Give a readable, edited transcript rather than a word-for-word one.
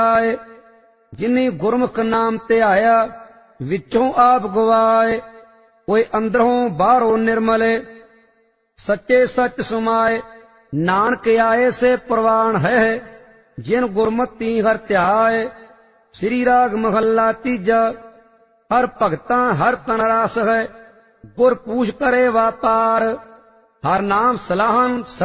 ਆਏ। ਜਿਨੀ ਗੁਰਮੁਖ ਨਾਮ ਧਿਆਇਆ ਵਿੱਚੋਂ ਆਪ ਗਵਾਏ। ਕੋਈ ਅੰਦਰੋਂ ਬਾਹਰੋਂ ਨਿਰਮਲੇ ਸੱਚੇ ਸੱਚ ਸਮਾਏ। ਨਾਨਕ ਆਏ ਸੇ ਪ੍ਰਵਾਨ ਹੈ ਜਿਨ ਗੁਰਮਤਿ ਹਰ ਧਿਆਏ। ਸ੍ਰੀ ਰਾਗ ਮਹੱਲਾ ਤੀਜਾ। ਹਰ ਭਗਤਾਂ ਹਰ ਤਨ ਰਸ ਹੈ ਗੁਰ ਪੂਛ ਕਰੇ ਵਾਪਾਰ। ਹਰ ਨਾਮ ਸਲਾਹਨ